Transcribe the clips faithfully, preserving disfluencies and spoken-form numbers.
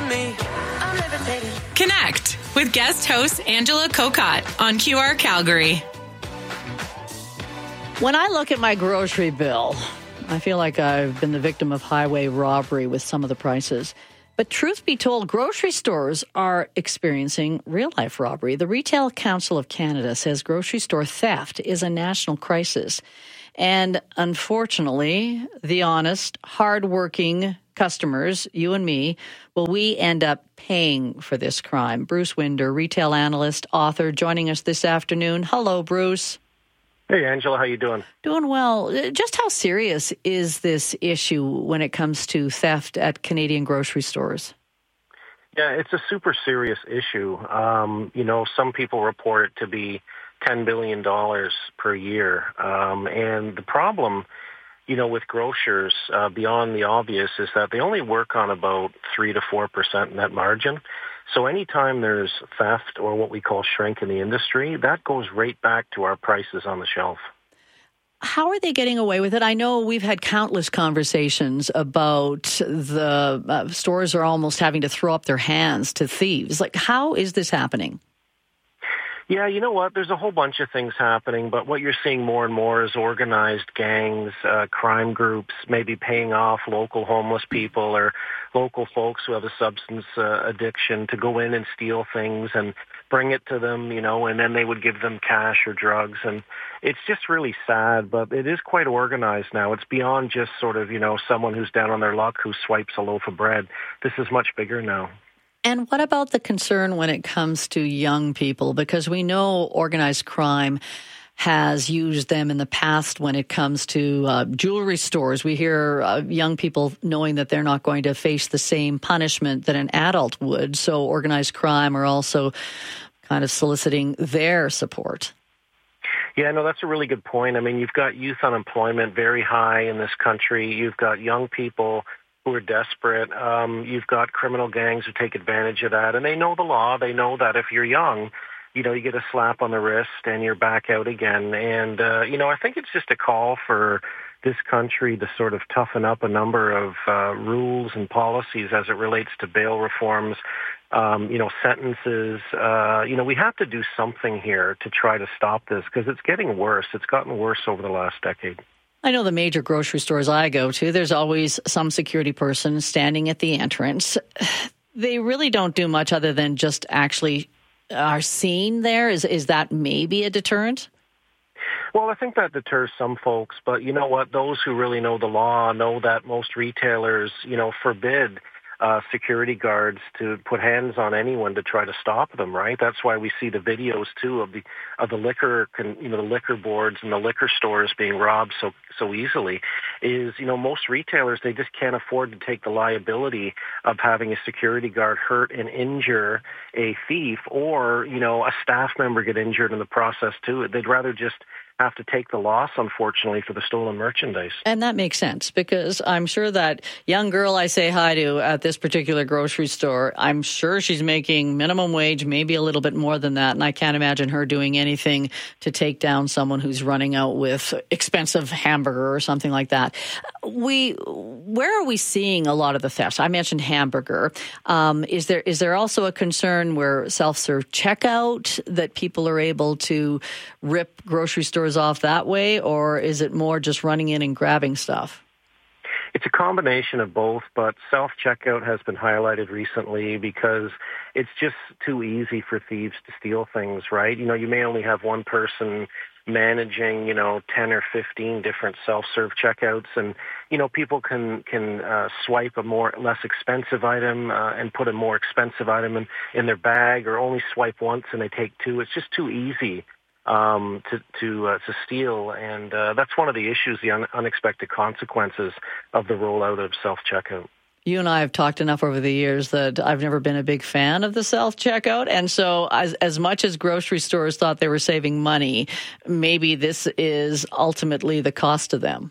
me. I'm levitating. Connect with guest host Angela Kokott on Q R Calgary. When I look at my grocery bill, I feel like I've been the victim of highway robbery with some of the prices. But truth be told, grocery stores are experiencing real-life robbery. The Retail Council of Canada says grocery store theft is a national crisis. And unfortunately, the honest, hardworking customers, you and me, well, we end up paying for this crime. Bruce Winder, retail analyst, author, joining us this afternoon. Hello, Bruce. Hey, Angela, how you doing? Doing well. Just how serious is this issue when it comes to theft at Canadian grocery stores? Yeah, it's a super serious issue. Um, you know, some people report it to be ten billion dollars per year. Um, and the problem, you know, with grocers, uh, beyond the obvious, is that they only work on about three to four percent net margin. So anytime there's theft or what we call shrink in the industry, that goes right back to our prices on the shelf. How are they getting away with it? I know we've had countless conversations about the uh, stores are almost having to throw up their hands to thieves. Like, how is this happening? Yeah, you know what? There's a whole bunch of things happening, but what you're seeing more and more is organized gangs, uh, crime groups, maybe paying off local homeless people or local folks who have a substance uh, addiction to go in and steal things and bring it to them, you know, and then they would give them cash or drugs. And it's just really sad, but it is quite organized now. It's beyond just sort of, you know, someone who's down on their luck who swipes a loaf of bread. This is much bigger now. And what about the concern when it comes to young people? Because we know organized crime has used them in the past when it comes to uh, jewelry stores. We hear uh, young people knowing that they're not going to face the same punishment that an adult would. So organized crime are also kind of soliciting their support. Yeah, no, that's a really good point. I mean, you've got youth unemployment very high in this country. You've got young people who are desperate. Um, you've got criminal gangs who take advantage of that, and they know the law. They know that if you're young, you know, you get a slap on the wrist and you're back out again. And, uh, you know, I think it's just a call for this country to sort of toughen up a number of uh, rules and policies as it relates to bail reforms, um, you know, sentences. Uh, you know, we have to do something here to try to stop this because it's getting worse. It's gotten worse over the last decade. I know the major grocery stores I go to, there's always some security person standing at the entrance. They really don't do much other than just actually are seen there. Is is that maybe a deterrent? Well, I think that deters some folks, but you know what? Those who really know the law know that most retailers, you know, forbid Uh, security guards to put hands on anyone to try to stop them, right? That's why we see the videos too of the of the liquor, con, you know, the liquor boards and the liquor stores being robbed so so easily. Is you know most retailers, they just can't afford to take the liability of having a security guard hurt and injure a thief, or you know a staff member get injured in the process too. They'd rather just have to take the loss, unfortunately, for the stolen merchandise. And that makes sense because I'm sure that young girl I say hi to at this particular grocery store, I'm sure she's making minimum wage, maybe a little bit more than that. And I can't imagine her doing anything to take down someone who's running out with expensive hamburger or something like that. We, where are we seeing a lot of the thefts? I mentioned hamburger. Um, is there is there also a concern where self-serve checkout that people are able to rip grocery stores off that way, or is it more just running in and grabbing stuff? It's a combination of both, but self-checkout has been highlighted recently because it's just too easy for thieves to steal things, right? You know, you may only have one person managing, you know, ten or fifteen different self-serve checkouts, and, you know, people can can uh, swipe a more less expensive item uh, and put a more expensive item in, in their bag, or only swipe once and they take two. It's just too easy um, to to uh, to steal, and uh, that's one of the issues, the un- unexpected consequences of the rollout of self-checkout. You and I have talked enough over the years that I've never been a big fan of the self-checkout. And so as, as much as grocery stores thought they were saving money, maybe this is ultimately the cost to them.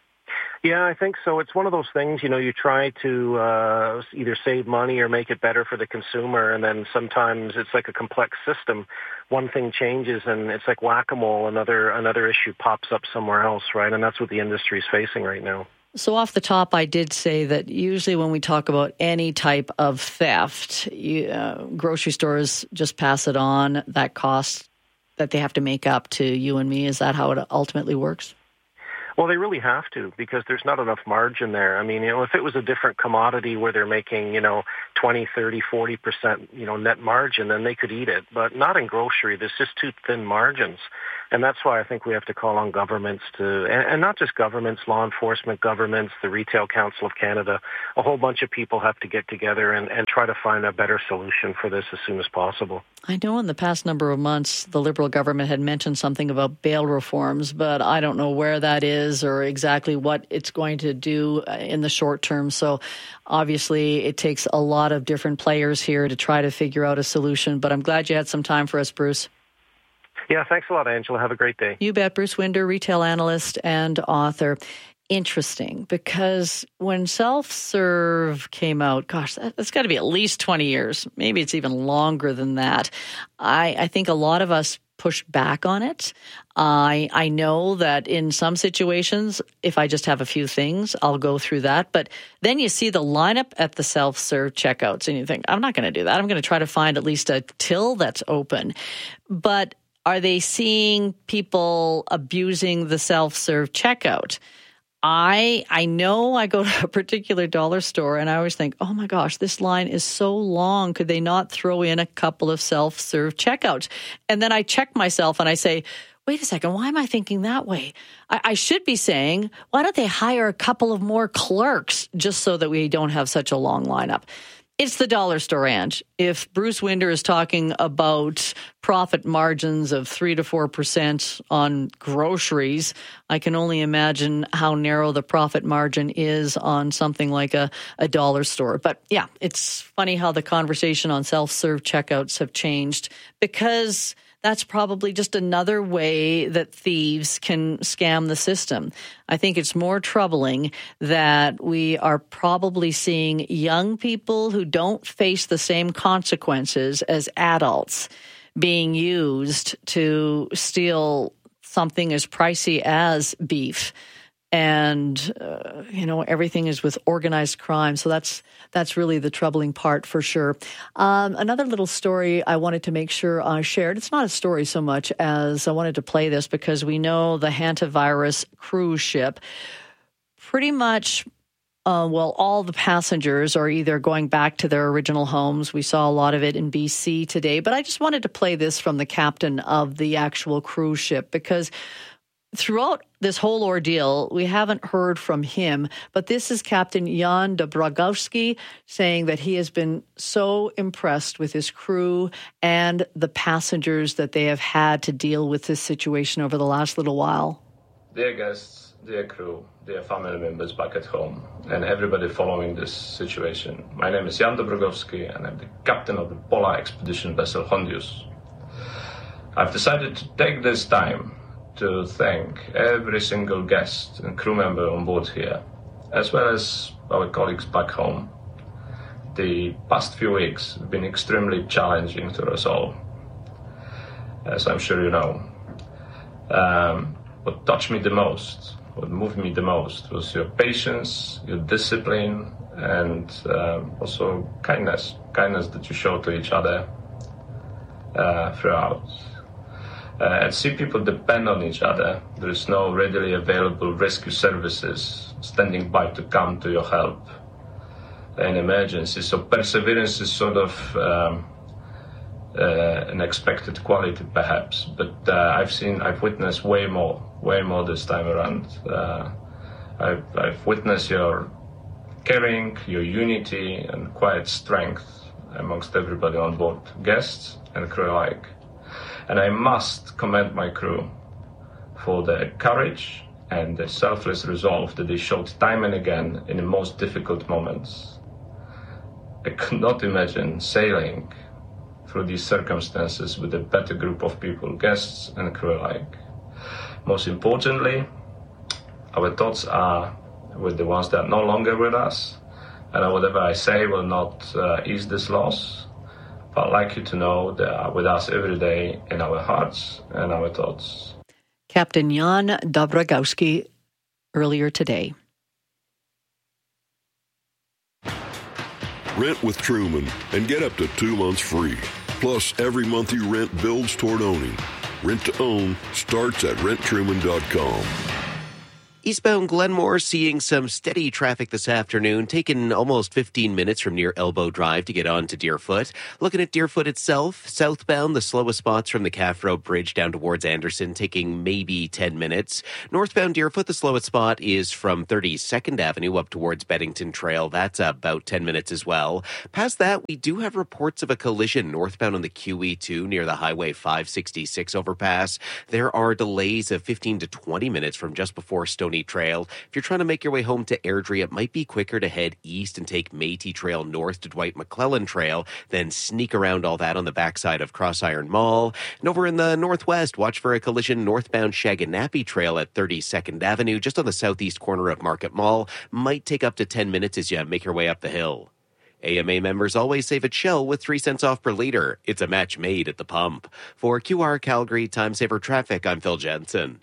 Yeah, I think so. It's one of those things, you know, you try to uh, either save money or make it better for the consumer, and then sometimes it's like a complex system. One thing changes, and it's like whack-a-mole. Another another issue pops up somewhere else, right? And that's what the industry is facing right now. So off the top, I did say that usually when we talk about any type of theft, you, uh, grocery stores just pass it on, that cost that they have to make up to you and me. Is that how it ultimately works? Well, they really have to, because there's not enough margin there. I mean, you know, if it was a different commodity where they're making, you know, twenty, thirty, forty percent, you know, net margin, then they could eat it. But not in grocery. There's just too thin margins. And that's why I think we have to call on governments to, and, and not just governments, law enforcement governments, the Retail Council of Canada, a whole bunch of people have to get together and, and try to find a better solution for this as soon as possible. I know in the past number of months, the Liberal government had mentioned something about bail reforms, but I don't know where that is or exactly what it's going to do in the short term. So obviously it takes a lot of different players here to try to figure out a solution, but I'm glad you had some time for us, Bruce. Yeah, thanks a lot, Angela. Have a great day. You bet. Bruce Winder, retail analyst and author. Interesting, because when self-serve came out, gosh, that, that's got to be at least twenty years. Maybe it's even longer than that. I, I think a lot of us pushed back on it. I I know that in some situations, if I just have a few things, I'll go through that. But then you see the lineup at the self-serve checkouts and you think, I'm not going to do that. I'm going to try to find at least a till that's open. But are they seeing people abusing the self-serve checkout? I I know I go to a particular dollar store and I always think, oh my gosh, this line is so long. Could they not throw in a couple of self-serve checkouts? And then I check myself and I say, wait a second, why am I thinking that way? I, I should be saying, why don't they hire a couple of more clerks just so that we don't have such a long lineup? It's the dollar store, Ange. If Bruce Winder is talking about profit margins of three to four percent on groceries, I can only imagine how narrow the profit margin is on something like a, a dollar store. But yeah, it's funny how the conversation on self-serve checkouts have changed, because that's probably just another way that thieves can scam the system. I think it's more troubling that we are probably seeing young people who don't face the same consequences as adults being used to steal something as pricey as beef. And, uh, you know, everything is with organized crime. So that's that's really the troubling part for sure. Um, another little story I wanted to make sure I shared. It's not a story so much as I wanted to play this because we know the hantavirus cruise ship pretty much, uh, well, all the passengers are either going back to their original homes. We saw a lot of it in B C today. But I just wanted to play this from the captain of the actual cruise ship, because throughout this whole ordeal, we haven't heard from him, but this is Captain Jan Dobrogowski saying that he has been so impressed with his crew and the passengers that they have had to deal with this situation over the last little while. Dear guests, dear crew, dear family members back at home, and everybody following this situation. My name is Jan Dobrogowski, and I'm the captain of the polar expedition vessel Hondius. I've decided to take this time to thank every single guest and crew member on board here, as well as our colleagues back home. The past few weeks have been extremely challenging to us all, as I'm sure you know. Um, what touched me the most, what moved me the most, was your patience, your discipline, and um, also kindness, kindness that you show to each other uh, throughout. Uh, at sea, people depend on each other. There is no readily available rescue services standing by to come to your help in emergency. So perseverance is sort of um, uh, an expected quality, perhaps. But uh, I've seen, I've witnessed way more, way more this time around. Uh, I've, I've witnessed your caring, your unity, and quiet strength amongst everybody on board, guests and crew alike. And I must commend my crew for their courage and the selfless resolve that they showed time and again in the most difficult moments. I could not imagine sailing through these circumstances with a better group of people, guests and crew alike. Most importantly, our thoughts are with the ones that are no longer with us, and whatever I say will not uh, ease this loss. I'd like you to know they are with us every day in our hearts and our thoughts. Captain Jan Dobrogowski earlier today. Rent with Truman and get up to two months free. Plus, every month you rent builds toward owning. Rent to own starts at rent truman dot com. Eastbound Glenmore seeing some steady traffic this afternoon, taking almost fifteen minutes from near Elbow Drive to get on to Deerfoot. Looking at Deerfoot itself, southbound, the slowest spots from the Calf Road Bridge down towards Anderson, taking maybe ten minutes. Northbound Deerfoot, the slowest spot is from thirty-second Avenue up towards Beddington Trail. That's about ten minutes as well. Past that, we do have reports of a collision northbound on the Q E two near the Highway five sixty-six overpass. There are delays of fifteen to twenty minutes from just before Stony Trail. If you're trying to make your way home to Airdrie, it might be quicker to head east and take Métis Trail north to Dwight McClellan Trail, then sneak around all that on the backside of Crossiron Mall. And over in the northwest, watch for a collision northbound Shaganappi Trail at thirty-second Avenue, just on the southeast corner of Market Mall. Might take up to ten minutes as you make your way up the hill. A M A members always save at Shell with three cents off per liter. It's a match made at the pump. For Q R Calgary Time Saver Traffic, I'm Phil Jensen.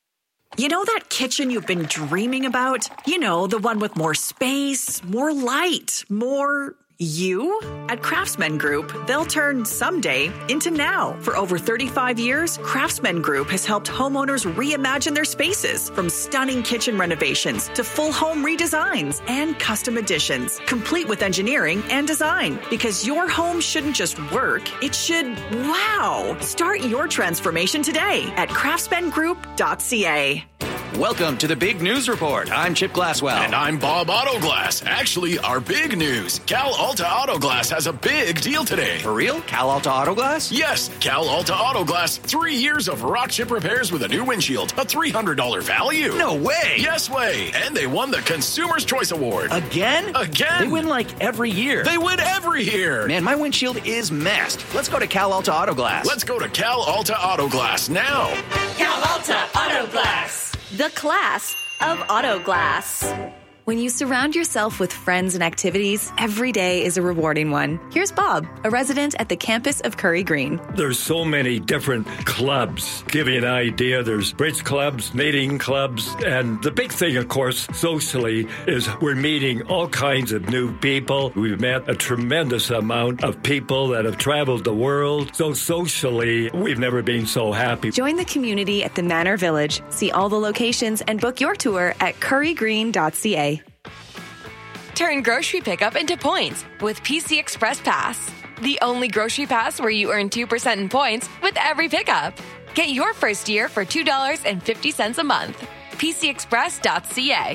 You know that kitchen you've been dreaming about? You know, the one with more space, more light, more you? At Craftsman Group, they'll turn someday into now. For over thirty-five years, Craftsman Group has helped homeowners reimagine their spaces, from stunning kitchen renovations to full home redesigns and custom additions, complete with engineering and design. Because your home shouldn't just work, it should wow. Start your transformation today at craftsman group dot c a. Welcome to the Big News Report. I'm Chip Glasswell. And I'm Bob Autoglass. Actually, our big news. Cal Alta Autoglass has a big deal today. For real? Cal Alta Autoglass? Yes, Cal Alta Autoglass. Three years of rock chip repairs with a new windshield. A three hundred dollars value. No way. Yes way. And they won the Consumer's Choice Award. Again? Again. They win like every year. They win every year. Man, my windshield is messed. Let's go to Cal Alta Autoglass. Let's go to Cal Alta Autoglass now. Cal Alta Autoglass. The class of auto glass. When you surround yourself with friends and activities, every day is a rewarding one. Here's Bob, a resident at the campus of Curry Green. There's so many different clubs. Give you an idea, there's bridge clubs, knitting clubs, and the big thing, of course, socially, is we're meeting all kinds of new people. We've met a tremendous amount of people that have traveled the world. So socially, we've never been so happy. Join the community at the Manor Village. See all the locations and book your tour at curry green dot c a. Turn grocery pickup into points with P C Express Pass. The only grocery pass where you earn two percent in points with every pickup. Get your first year for two dollars and fifty cents a month. P C express dot c a.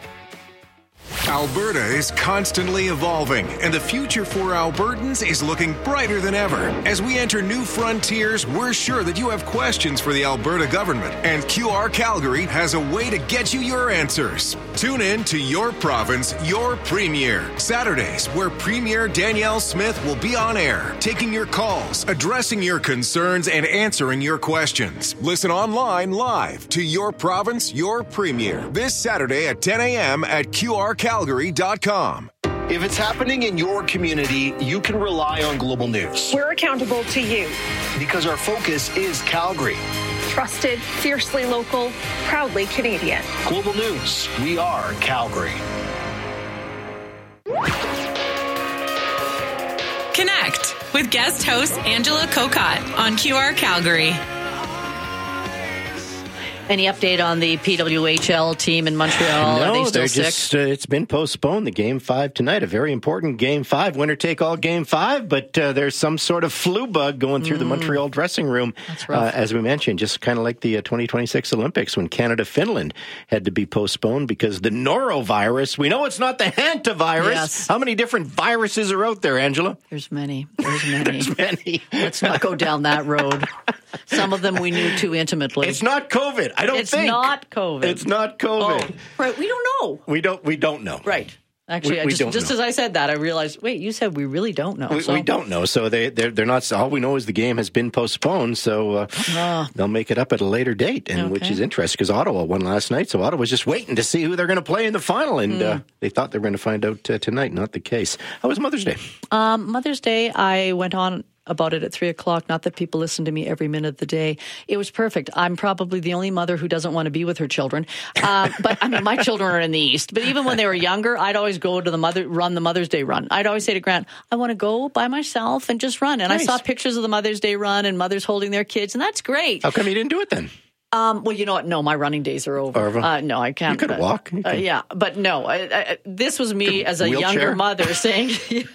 Alberta is constantly evolving, and the future for Albertans is looking brighter than ever. As we enter new frontiers, we're sure that you have questions for the Alberta government, and Q R Calgary has a way to get you your answers. Tune in to Your Province, Your Premier, Saturdays, where Premier Danielle Smith will be on air, taking your calls, addressing your concerns, and answering your questions. Listen online live to Your Province, Your Premier, this Saturday at ten a.m. at Q R calgary dot com. If it's happening in your community, you can rely on Global News. We're accountable to you. Because our focus is Calgary. Trusted, fiercely local, proudly Canadian. Global News, we are Calgary. Connect with guest host Angela Kokott on Q R Calgary. Any update on the P W H L team in Montreal? No, Are they still they're sick? just, uh, it's been postponed, the game five tonight. A very important game five, winner take all game five, but uh, there's some sort of flu bug going through mm. the Montreal dressing room. That's rough. Uh, as we mentioned, just kind of like the uh, twenty twenty-six Olympics when Canada-Finland had to be postponed because the norovirus, we know it's not the hantavirus. Yes. How many different viruses are out there, Angela? There's many. There's many. There's many. Let's not go down that road. Some of them we knew too intimately. It's not COVID. I don't it's think. It's not COVID. It's not COVID. Oh, right. We don't know. We don't. We don't know. Right. Actually, we, I we just, don't just know. as I said that, I realized, wait, you said we really don't know. We, so. we don't know. So they, they're, they're not, all we know is the game has been postponed. So uh, oh. they'll make it up at a later date, and okay. which is interesting because Ottawa won last night. So Ottawa's just waiting to see who they're going to play in the final. And mm. uh, they thought they were going to find out uh, tonight. Not the case. How was Mother's Day? Um, Mother's Day, I went on about it at three o'clock. Not that people listen to me every minute of the day. It was perfect. I'm probably the only mother who doesn't want to be with her children. Uh, but I mean, my children are in the East. But even when they were younger, I'd always go to the mother, run the Mother's Day run. I'd always say to Grant, I want to go by myself and just run. And nice. I saw pictures of the Mother's Day run and mothers holding their kids. And that's great. How come you didn't do it then? Um, well, you know what? No, my running days are over. over. Uh, no, I can't. You could but, walk. You uh, yeah, but no. I, I, this was me as a wheelchair? younger mother saying.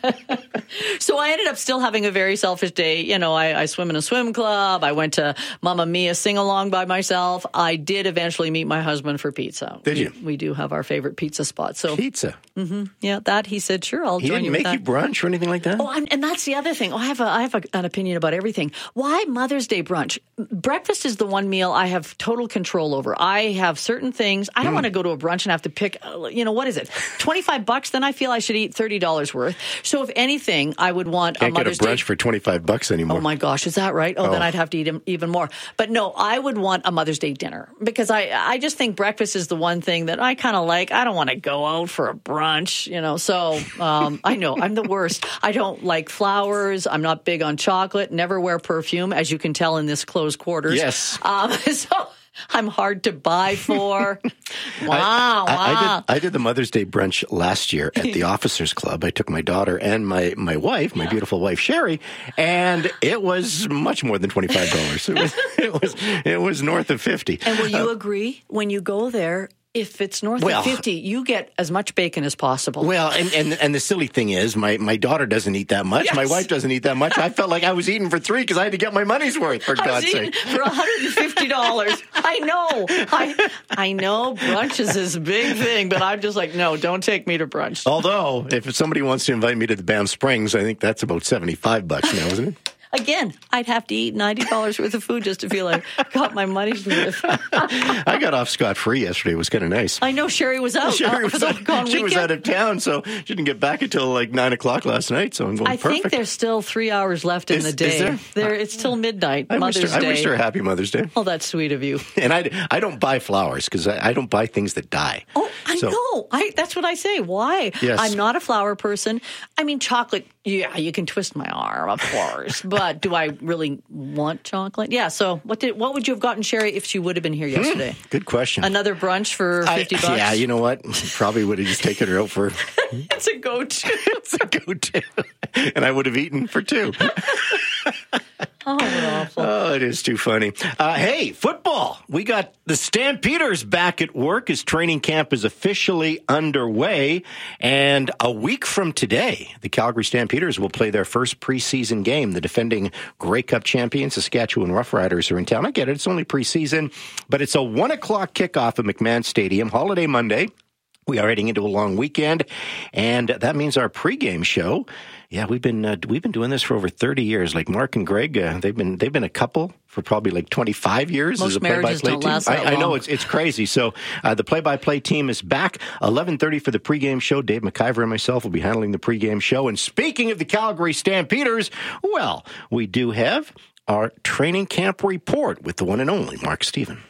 So I ended up still having a very selfish day. You know, I, I swim in a swim club. I went to Mamma Mia sing along by myself. I did eventually meet my husband for pizza. Did you? We, we do have our favorite pizza spot. So pizza. Mm-hmm, yeah, that he said, sure, I'll he join you. He didn't with make that. you brunch or anything like that. Oh, I'm, and that's the other thing. Oh, I have a, I have a, an opinion about everything. Why Mother's Day brunch? Breakfast is the one meal I have total control over. I have certain things. I don't mm. want to go to a brunch and have to pick, you know, what is it? twenty-five bucks? Then I feel I should eat thirty dollars worth. So if anything, I would want Can't a Mother's get a brunch Day. For twenty-five bucks anymore. Oh my gosh, is that right? Oh, oh, then I'd have to eat even more. But no, I would want a Mother's Day dinner because I, I just think breakfast is the one thing that I kind of like. I don't want to go out for a brunch, you know, so um, I know I'm the worst. I don't like flowers. I'm not big on chocolate, never wear perfume, as you can tell in this closed quarters. Yes. Um, so I'm hard to buy for. Wow, I, wow. I, I, did, I did the Mother's Day brunch last year at the Officers Club. I took my daughter and my, my wife, my beautiful wife, Sherry, and it was much more than twenty-five dollars. It was, it was, it was north of fifty. And will you uh, agree, when you go there, if it's north well, of fifty, you get as much bacon as possible. Well, and, and, and the silly thing is, my, my daughter doesn't eat that much. Yes. My wife doesn't eat that much. I felt like I was eating for three because I had to get my money's worth, for I God's was sake. For one hundred fifty dollars. I know. I I know brunch is this big thing, but I'm just like, no, don't take me to brunch. Although, if somebody wants to invite me to the Banff Springs, I think that's about seventy-five bucks now, isn't it? Again, I'd have to eat ninety dollars worth of food just to feel like I got my money's worth. I got off scot-free yesterday. It was kind of nice. I know Sherry was out. Sherry uh, was out. She weekend. was out of town, so she didn't get back until like nine o'clock last night, so I'm going I perfect. think there's still three hours left in is, the day. Is there? there? It's till midnight, I Mother's wished her, Day. I wished her a happy Mother's Day. Oh, that's sweet of you. And I, I don't buy flowers because I, I don't buy things that die. Oh, I so, know. I, that's what I say. Why? Yes. I'm not a flower person. I mean, chocolate, yeah, you can twist my arm, of course. But do I really want chocolate? Yeah. So what did what would you have gotten Sherry if she would have been here yesterday? Hmm, good question. Another brunch for fifty I, bucks? Yeah, you know what? Probably would have just taken her out for. It's a go-to. It's a go-to. And I would have eaten for two. Oh, awful. Oh, it is too funny. Uh, hey, football. We got the Stampeders back at work as training camp is officially underway. And a week from today, the Calgary Stampeders will play their first preseason game. The defending Grey Cup champions, Saskatchewan Roughriders, are in town. I get it. It's only preseason, but it's a one o'clock kickoff at McMahon Stadium, holiday Monday. We are heading into a long weekend, and that means our pregame show. Yeah, we've been uh, we've been doing this for over thirty years. Like Mark and Greg, uh, they've been they've been a couple for probably like twenty-five years. Most as a marriages play-by-play don't team. last that I, I know long. it's it's crazy. So uh, the play-by-play team is back. eleven thirty for the pregame show. Dave McIver and myself will be handling the pregame show. And speaking of the Calgary Stampeders, well, we do have our training camp report with the one and only Mark Stephen.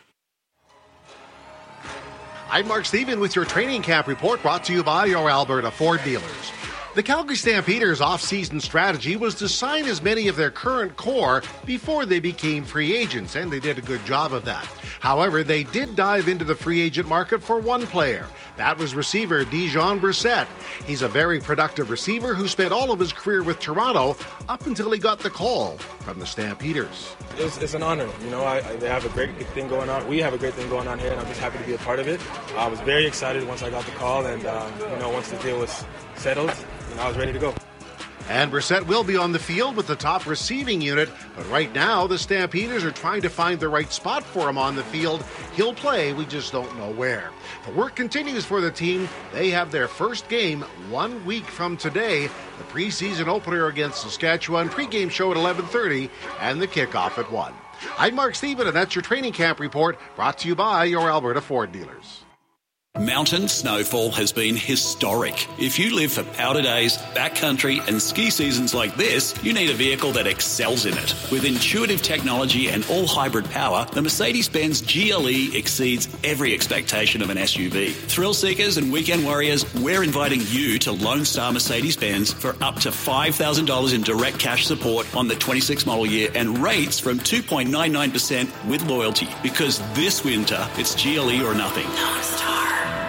I'm Mark Stephen with your training camp report brought to you by your Alberta Ford dealers. The Calgary Stampeders' off-season strategy was to sign as many of their current core before they became free agents, and they did a good job of that. However, they did dive into the free agent market for one player. That was receiver Dijon Brissett. He's a very productive receiver who spent all of his career with Toronto up until he got the call from the Stampeders. It's, it's an honor. You know, I, I, they have a great thing going on. We have a great thing going on here, and I'm just happy to be a part of it. I was very excited once I got the call, and, uh, you know, once the deal was settled, you know, I was ready to go. And Brissett will be on the field with the top receiving unit, but right now the Stampeders are trying to find the right spot for him on the field. He'll play, we just don't know where. The work continues for the team. They have their first game one week from today, the preseason opener against Saskatchewan, pregame show at eleven thirty, and the kickoff at one. I'm Mark Stephen, and that's your training camp report brought to you by your Alberta Ford dealers. Mountain snowfall has been historic. If you live for powder days, backcountry and ski seasons like this, you need a vehicle that excels in it. With intuitive technology and all-hybrid power, the Mercedes-Benz G L E exceeds every expectation of an S U V. Thrill seekers and weekend warriors, we're inviting you to Lone Star Mercedes-Benz for up to five thousand dollars in direct cash support on the twenty-six model year and rates from two point nine nine percent with loyalty. Because this winter, it's G L E or nothing. Lone Star.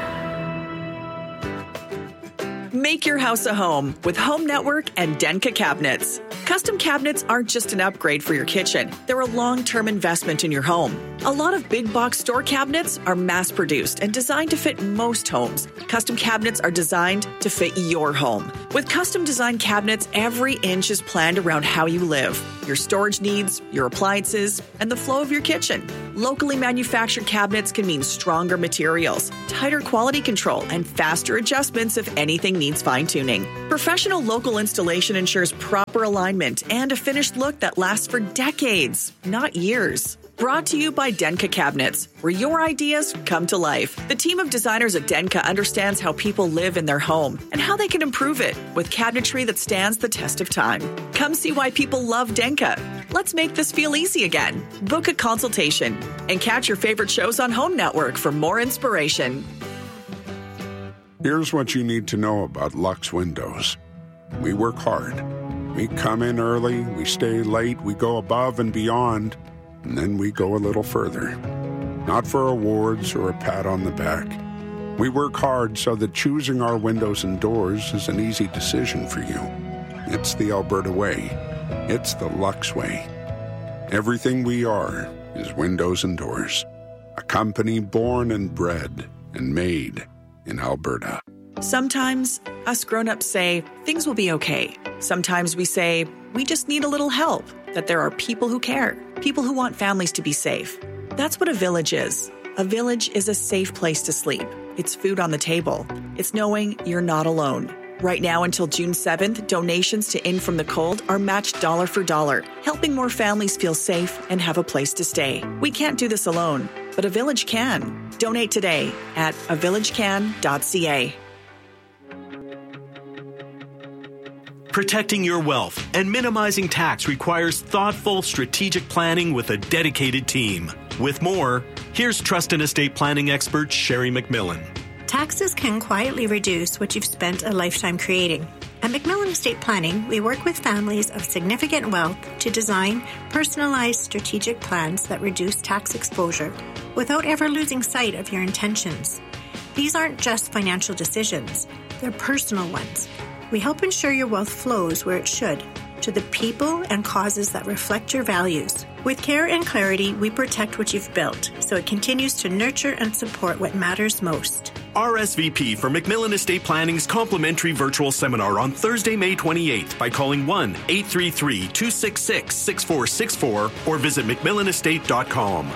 Make your house a home with Home Network and Denka cabinets. Custom cabinets aren't just an upgrade for your kitchen. They're a long-term investment in your home. A lot of big box store cabinets are mass-produced and designed to fit most homes. Custom cabinets are designed to fit your home. With custom designed cabinets, every inch is planned around how you live, your storage needs, your appliances, and the flow of your kitchen. Locally manufactured cabinets can mean stronger materials, tighter quality control, and faster adjustments if anything needs fine-tuning. Professional local installation ensures proper alignment and a finished look that lasts for decades, not years. Brought to you by Denka Cabinets, where your ideas come to life. The team of designers at Denka understands how people live in their home and how they can improve it with cabinetry that stands the test of time. Come see why people love Denka. Let's make this feel easy again. Book a consultation and catch your favorite shows on Home Network for more inspiration. Here's what you need to know about Lux Windows. We work hard. We come in early, we stay late, we go above and beyond, and then we go a little further. Not for awards or a pat on the back. We work hard so that choosing our windows and doors is an easy decision for you. It's the Alberta way. It's the Lux way. Everything we are is windows and doors. A company born and bred and made in Alberta. Sometimes us grown-ups say things will be okay. Sometimes we say we just need a little help, that there are people who care, people who want families to be safe. That's what a village is. A village is a safe place to sleep. It's food on the table. It's knowing you're not alone. Right now until June seventh, donations to In From the Cold are matched dollar for dollar, helping more families feel safe and have a place to stay. We can't do this alone, but a village can. Donate today at a village can dot c a. Protecting your wealth and minimizing tax requires thoughtful, strategic planning with a dedicated team. With more, here's trust and estate planning expert Sherry McMillan. Taxes can quietly reduce what you've spent a lifetime creating. At McMillan Estate Planning, we work with families of significant wealth to design personalized strategic plans that reduce tax exposure without ever losing sight of your intentions. These aren't just financial decisions, they're personal ones. We help ensure your wealth flows where it should, to the people and causes that reflect your values. With care and clarity, we protect what you've built, so it continues to nurture and support what matters most. R S V P for McMillan Estate Planning's complimentary virtual seminar on Thursday, May twenty-eighth by calling one eight three three, two six six, six four six four or visit mcmillan estate dot com.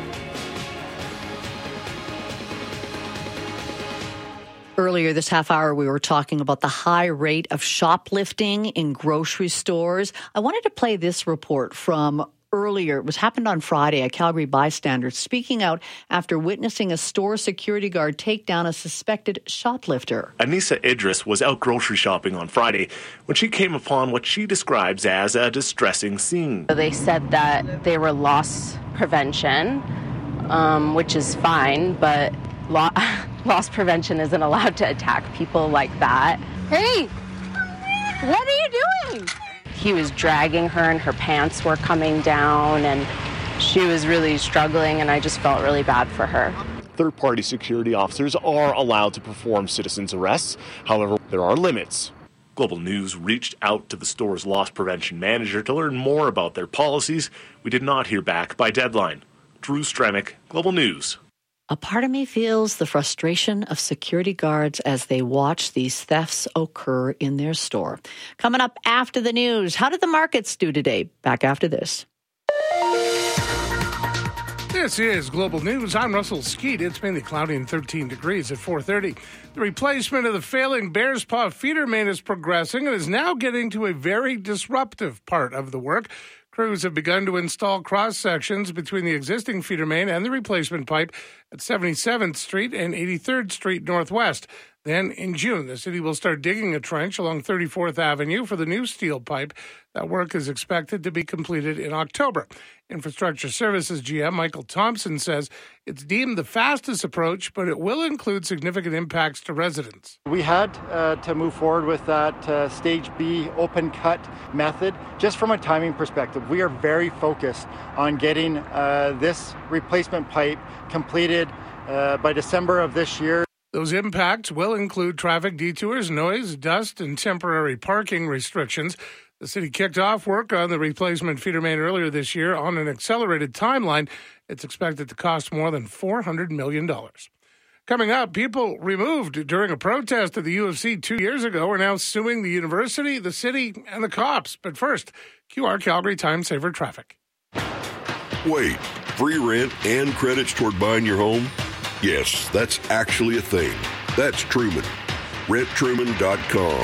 Earlier this half hour, we were talking about the high rate of shoplifting in grocery stores. I wanted to play this report from earlier. It was happened on Friday. A Calgary bystander speaking out after witnessing a store security guard take down a suspected shoplifter. Anissa Idris was out grocery shopping on Friday when she came upon what she describes as a distressing scene. They said that they were loss prevention, um, which is fine, but lo- loss prevention isn't allowed to attack people like that. Hey, what are you doing? He was dragging her and her pants were coming down and she was really struggling and I just felt really bad for her. Third-party security officers are allowed to perform citizens' arrests. However, there are limits. Global News reached out to the store's loss prevention manager to learn more about their policies. We did not hear back by deadline. Drew Stremick, Global News. A part of me feels the frustration of security guards as they watch these thefts occur in their store. Coming up after the news, how did the markets do today? Back after this. This is Global News. I'm Russell Skeet. It's mainly cloudy and thirteen degrees at four thirty. The replacement of the failing Bears Paw feeder main is progressing and is now getting to a very disruptive part of the work. Crews have begun to install cross sections between the existing feeder main and the replacement pipe at seventy-seventh Street and eighty-third Street Northwest. Then, in June, the city will start digging a trench along thirty-fourth Avenue for the new steel pipe. That work is expected to be completed in October. Infrastructure Services G M Michael Thompson says it's deemed the fastest approach, but it will include significant impacts to residents. We had uh, to move forward with that uh, Stage B open cut method. Just from a timing perspective, we are very focused on getting uh, this replacement pipe completed uh, by December of this year. Those impacts will include traffic detours, noise, dust, and temporary parking restrictions. The city kicked off work on the replacement feeder main earlier this year on an accelerated timeline. It's expected to cost more than four hundred million dollars. Coming up, people removed during a protest at the U of C two years ago are now suing the university, the city, and the cops. But first, Q R Calgary Time Saver traffic. Wait, free rent and credits toward buying your home? Yes, that's actually a thing. That's Truman. rent truman dot com.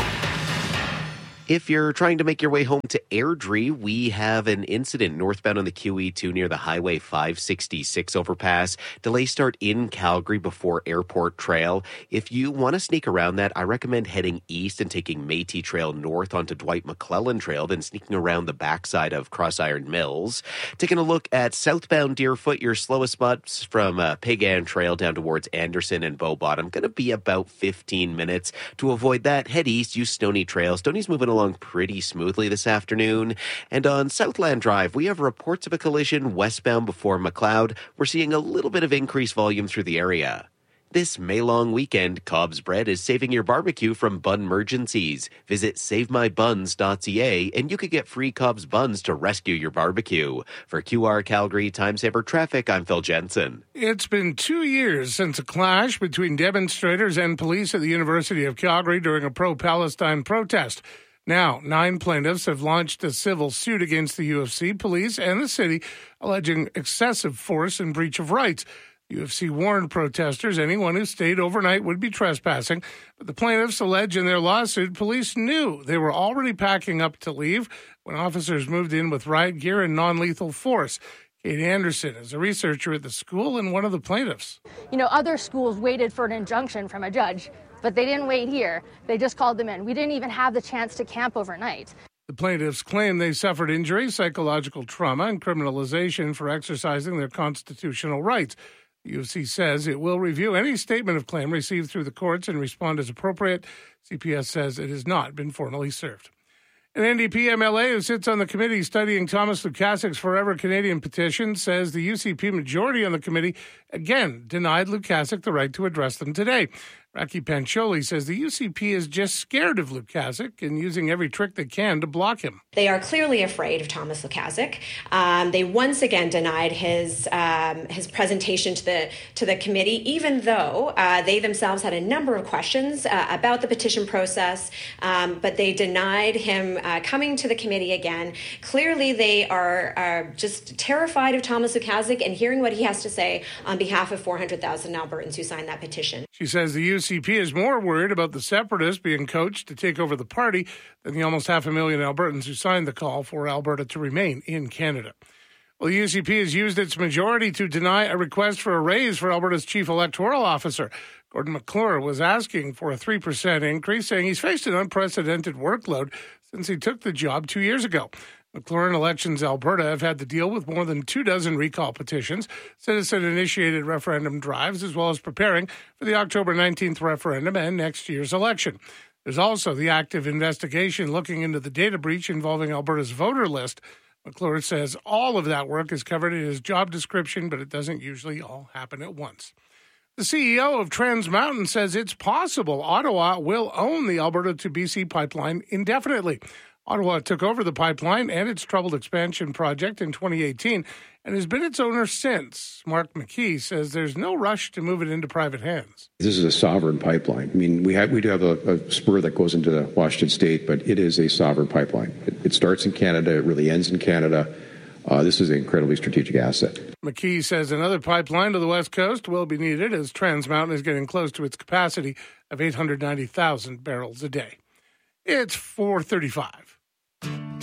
If you're trying to make your way home to Airdrie, we have an incident northbound on the Q E two near the Highway five sixty-six overpass. Delays start in Calgary before Airport Trail. If you want to sneak around that, I recommend heading east and taking Métis Trail north onto Dwight McClellan Trail, then sneaking around the backside of Crossiron Mills. Taking a look at southbound Deerfoot, your slowest spots from uh, Pagan Trail down towards Anderson and Bow Bottom. Going to be about fifteen minutes. To avoid that, head east, use Stony Trail. Stony's moving along pretty smoothly this afternoon. And on Southland Drive, we have reports of a collision westbound before McLeod. We're seeing a little bit of increased volume through the area. This May-long weekend, Cobb's Bread is saving your barbecue from bun-mergencies. Visit save my buns dot c a and you could get free Cobb's buns to rescue your barbecue. For Q R Calgary Time Saver Traffic, I'm Phil Jensen. It's been two years since a clash between demonstrators and police at the University of Calgary during a pro-Palestine protest. Now, nine plaintiffs have launched a civil suit against the U of C, police, and the city, alleging excessive force and breach of rights. The U of C warned protesters anyone who stayed overnight would be trespassing, but the plaintiffs allege in their lawsuit police knew they were already packing up to leave when officers moved in with riot gear and non-lethal force. Kate Anderson is a researcher at the school and one of the plaintiffs. You know, other schools waited for an injunction from a judge, but they didn't wait here. They just called them in. We didn't even have the chance to camp overnight. The plaintiffs claim they suffered injury, psychological trauma, and criminalization for exercising their constitutional rights. The U of C says it will review any statement of claim received through the courts and respond as appropriate. C P S says it has not been formally served. An N D P M L A who sits on the committee studying Thomas Lukaszyk's Forever Canadian petition says the U C P majority on the committee again denied Lukaczyk the right to address them today. Rocky Pancholi says the U C P is just scared of Lukaszych and using every trick they can to block him. They are clearly afraid of Thomas Lukaszych. Um, they once again denied his um, his presentation to the to the committee, even though uh, they themselves had a number of questions uh, about the petition process, um, but they denied him uh, coming to the committee again. Clearly, they are, are just terrified of Thomas Lukaszych and hearing what he has to say on behalf of four hundred thousand Albertans who signed that petition. She says the U C P is more worried about the separatists being coached to take over the party than the almost half a million Albertans who signed the call for Alberta to remain in Canada. Well, the U C P has used its majority to deny a request for a raise for Alberta's chief electoral officer. Gordon McClure was asking for a three percent increase, saying he's faced an unprecedented workload since he took the job two years ago. McClure and Elections Alberta have had to deal with more than two dozen recall petitions, citizen-initiated referendum drives, as well as preparing for the October nineteenth referendum and next year's election. There's also the active investigation looking into the data breach involving Alberta's voter list. McClure says all of that work is covered in his job description, but it doesn't usually all happen at once. The C E O of Trans Mountain says it's possible Ottawa will own the Alberta to B C pipeline indefinitely. Ottawa took over the pipeline and its troubled expansion project in twenty eighteen and has been its owner since. Mark McKee says there's no rush to move it into private hands. This is a sovereign pipeline. I mean, we have we do have a, a spur that goes into the Washington State, but it is a sovereign pipeline. It, it starts in Canada. It really ends in Canada. Uh, this is an incredibly strategic asset. McKee says another pipeline to the West Coast will be needed as Trans Mountain is getting close to its capacity of eight hundred ninety thousand barrels a day. It's four thirty-five.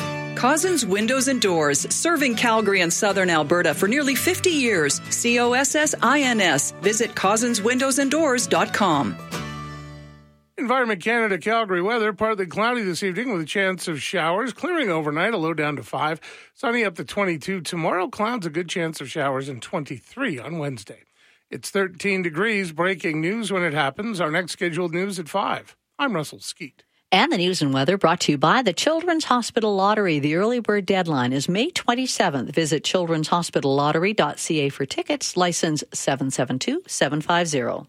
Cozzens Windows and Doors, serving Calgary and southern Alberta for nearly fifty years. C O S S I N S. Visit cozzens windows and doors dot com. Environment Canada Calgary weather, partly cloudy this evening with a chance of showers, clearing overnight, a low down to five, sunny up to twenty-two tomorrow, clouds, a good chance of showers, and twenty-three on Wednesday. It's thirteen degrees, breaking news when it happens. Our next scheduled news at five. I'm Russell Skeet. And the news and weather brought to you by the Children's Hospital Lottery. The early bird deadline is May twenty-seventh. Visit children's hospital lottery dot c a for tickets. License seven seven two seven five zero.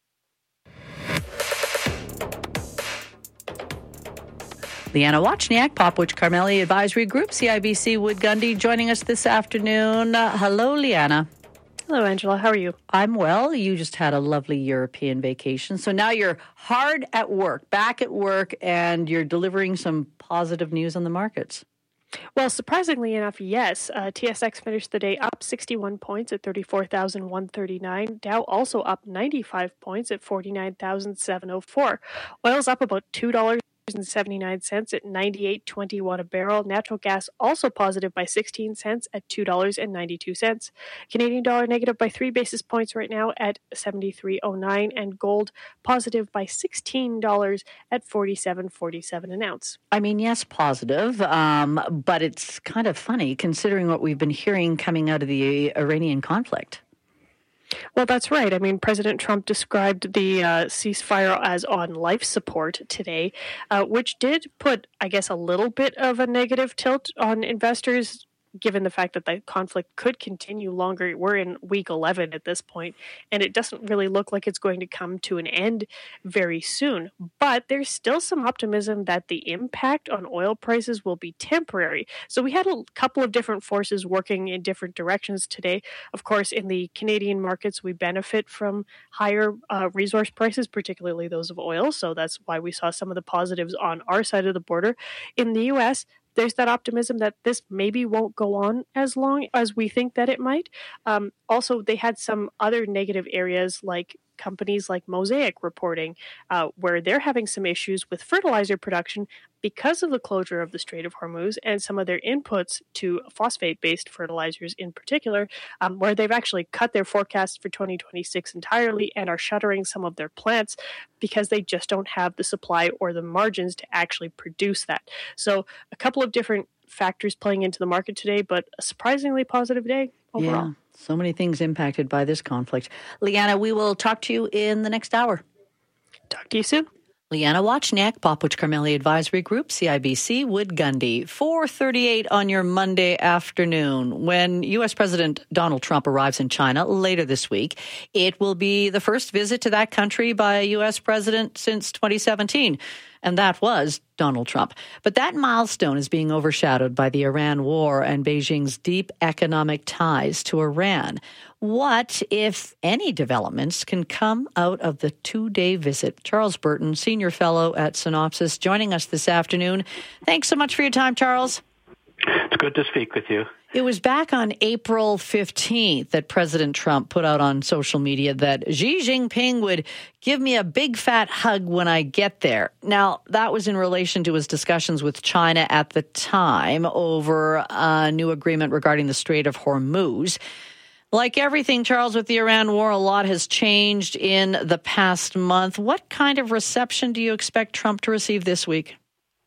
Leanna Wachniak, Popwich Carmeli Advisory Group, C I B C Wood Gundy, joining us this afternoon. Uh, hello, Leanna. Hello, Angela. How are you? I'm well. You just had a lovely European vacation. So now you're hard at work, back at work, and you're delivering some positive news on the markets. Well, surprisingly enough, yes. Uh, T S X finished the day up sixty-one points at thirty-four thousand one hundred thirty-nine. Dow also up ninety-five points at forty-nine thousand seven hundred four. Oil's up about two dollars and seventy-nine cents at ninety-eight twenty-one a barrel. Natural gas also positive by sixteen cents at two dollars and ninety-two cents. Canadian dollar negative by three basis points right now at seventy-three oh nine, and gold positive by sixteen dollars at forty-seven forty-seven an ounce. I mean, yes, positive, um, but it's kind of funny considering what we've been hearing coming out of the Iranian conflict. Well, that's right. I mean, President Trump described the uh, ceasefire as on life support today, uh, which did put, I guess, a little bit of a negative tilt on investors, given the fact that the conflict could continue longer. We're in week eleven at this point, and it doesn't really look like it's going to come to an end very soon. But there's still some optimism that the impact on oil prices will be temporary. So we had a couple of different forces working in different directions today. Of course, in the Canadian markets, we benefit from higher uh, resource prices, particularly those of oil. So that's why we saw some of the positives on our side of the border. In the U S, there's that optimism that this maybe won't go on as long as we think that it might. Um, also, they had some other negative areas like companies like Mosaic reporting uh, where they're having some issues with fertilizer production because of the closure of the Strait of Hormuz and some of their inputs to phosphate-based fertilizers in particular, um, where they've actually cut their forecasts for twenty twenty-six entirely and are shuttering some of their plants because they just don't have the supply or the margins to actually produce that. So a couple of different factors playing into the market today, but a surprisingly positive day overall. Yeah, so many things impacted by this conflict. Leanna, we will talk to you in the next hour. Talk to you soon. Leanna Wachniak, Popwich Carmeli Advisory Group, C I B C Wood Gundy. four thirty-eight on your Monday afternoon. When U S. President Donald Trump arrives in China later this week, it will be the first visit to that country by a U S president since twenty seventeen. And that was Donald Trump. But that milestone is being overshadowed by the Iran war and Beijing's deep economic ties to Iran. What, if any, developments can come out of the two-day visit? Charles Burton, Senior Fellow at Synopsis, joining us this afternoon. Thanks so much for your time, Charles. It's good to speak with you. It was back on April fifteenth that President Trump put out on social media that Xi Jinping would give me a big fat hug when I get there. Now, that was in relation to his discussions with China at the time over a new agreement regarding the Strait of Hormuz. Like everything, Charles, with the Iran war, a lot has changed in the past month. What kind of reception do you expect Trump to receive this week?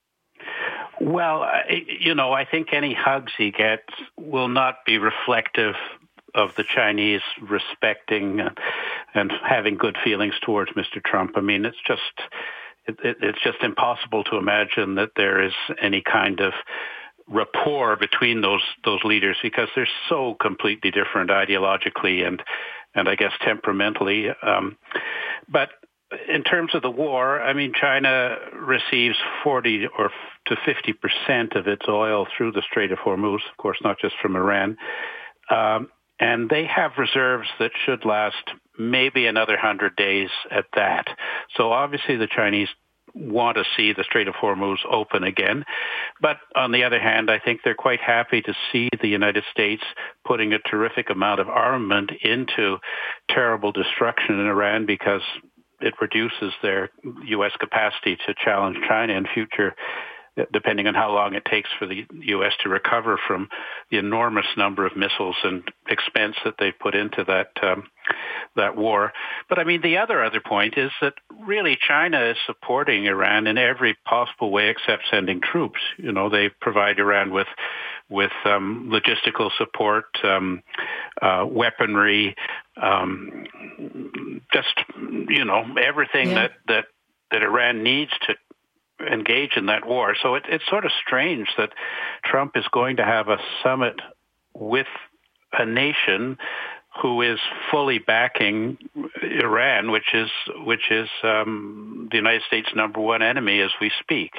Well, you know, I think any hugs he gets will not be reflective of the Chinese respecting and having good feelings towards Mister Trump. I mean, it's just it, it's just impossible to imagine that there is any kind of rapport between those those leaders because they're so completely different ideologically and and I guess temperamentally. Um, but in terms of the war, I mean, China receives forty or to fifty percent of its oil through the Strait of Hormuz, of course, not just from Iran. Um, and they have reserves that should last maybe another one hundred days at that. So obviously the Chinese want to see the Strait of Hormuz open again. But on the other hand, I think they're quite happy to see the United States putting a terrific amount of armament into terrible destruction in Iran because it reduces their U S capacity to challenge China in future depending on how long it takes for the U S to recover from the enormous number of missiles and expense that they've put into that um, that war. But I mean, the other other point is that really China is supporting Iran in every possible way except sending troops. You know, they provide Iran with with um, logistical support, um, uh, weaponry, um, just, you know, everything yeah. that, that, that Iran needs to engage in that war. So it, it's sort of strange that Trump is going to have a summit with a nation who is fully backing Iran, which is which is um, the United States' number one enemy as we speak.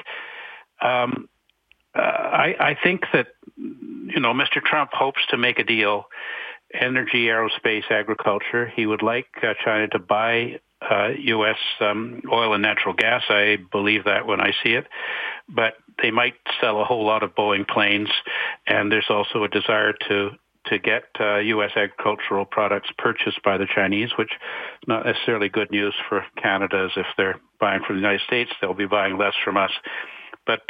Um, uh, I, I think that, you know, Mister Trump hopes to make a deal, energy, aerospace, agriculture. He would like uh, China to buy uh, U S um, oil and natural gas. I believe that when I see it. But they might sell a whole lot of Boeing planes, and there's also a desire to to get uh, U S agricultural products purchased by the Chinese, which is not necessarily good news for Canada, as if they're buying from the United States, they'll be buying less from us. But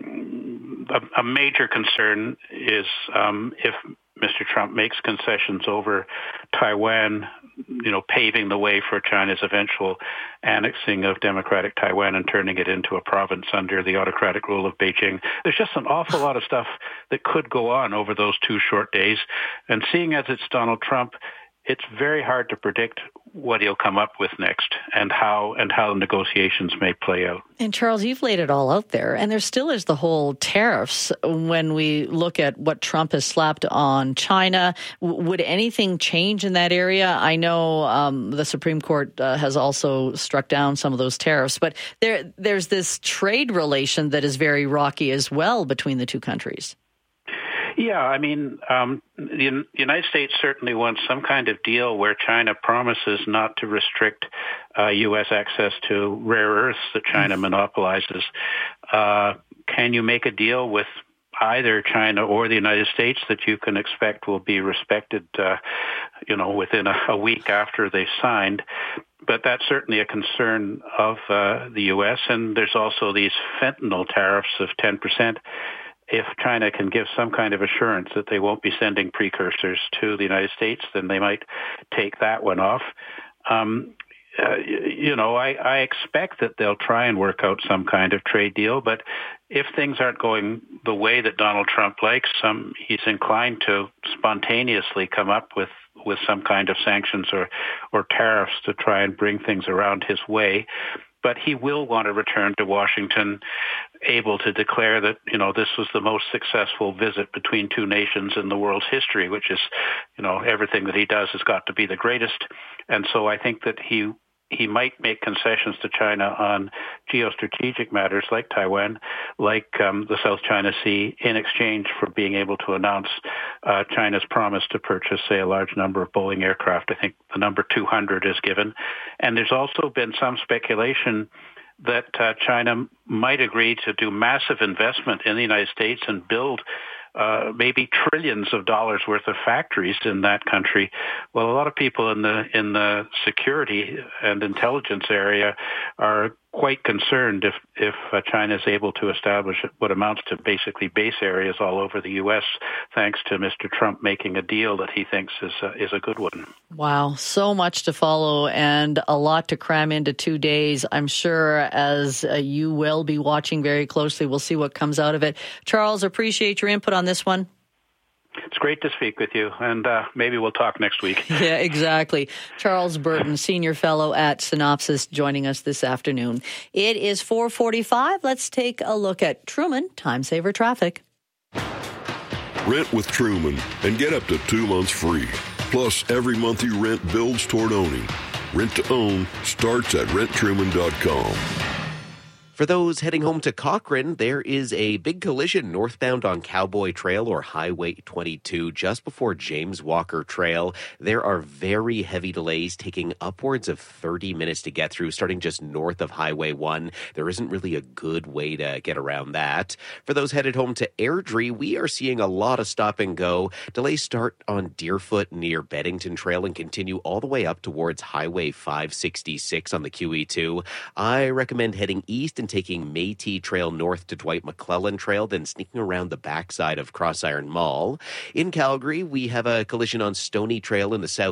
um, a, a major concern is um, if Mister Trump makes concessions over Taiwan, you know, paving the way for China's eventual annexing of democratic Taiwan and turning it into a province under the autocratic rule of Beijing. There's just an awful lot of stuff that could go on over those two short days. And seeing as it's Donald Trump, it's very hard to predict what he'll come up with next and how and how the negotiations may play out. And Charles, you've laid it all out there. And there still is the whole tariffs when we look at what Trump has slapped on China. W- would anything change in that area? I know um, the Supreme Court uh, has also struck down some of those tariffs, but there there's this trade relation that is very rocky as well between the two countries. Yeah, I mean, um, the United States certainly wants some kind of deal where China promises not to restrict uh, U S access to rare earths that China monopolizes. Uh, can you make a deal with either China or the United States that you can expect will be respected, uh, you know, within a, a week after they've signed? But that's certainly a concern of uh, the U S. And there's also these fentanyl tariffs of ten percent. If China can give some kind of assurance that they won't be sending precursors to the United States, then they might take that one off. Um, uh, you know, I, I expect that they'll try and work out some kind of trade deal, but if things aren't going the way that Donald Trump likes, um, he's inclined to spontaneously come up with, with some kind of sanctions or, or tariffs to try and bring things around his way. But he will want to return to Washington able to declare that, you know, this was the most successful visit between two nations in the world's history, which is, you know, everything that he does has got to be the greatest. And so I think that he he might make concessions to China on geostrategic matters like Taiwan, like um, the South China Sea, in exchange for being able to announce uh, China's promise to purchase, say, a large number of Boeing aircraft. I think the number two hundred is given. And there's also been some speculation that uh, China might agree to do massive investment in the United States and build uh, maybe trillions of dollars worth of factories in that country. Well, a lot of people in the in the security and intelligence area are quite concerned if if uh, China is able to establish what amounts to basically base areas all over the U S, thanks to Mister Trump making a deal that he thinks is uh, is a good one. Wow, so much to follow and a lot to cram into two days. I'm sure as uh, you will be watching very closely, we'll see what comes out of it. Charles, appreciate your input on this one. It's great to speak with you, and uh, maybe we'll talk next week. Yeah, exactly. Charles Burton, Senior Fellow at Synopsys, joining us this afternoon. It is four forty-five. Let's take a look at Truman Time Saver Traffic. Rent with Truman and get up to two months free. Plus, every month you rent builds toward owning. Rent to own starts at rent truman dot com. For those heading home to Cochrane, there is a big collision northbound on Cowboy Trail or Highway twenty-two just before James Walker Trail. There are very heavy delays taking upwards of thirty minutes to get through, starting just north of Highway one. There isn't really a good way to get around that. For those headed home to Airdrie, we are seeing a lot of stop and go. Delays start on Deerfoot near Beddington Trail and continue all the way up towards Highway five sixty-six on the Q E two. I recommend heading east and and taking Métis Trail north to Dwight McClellan Trail, then sneaking around the backside of Cross Iron Mall. In Calgary, we have a collision on Stony Trail in the south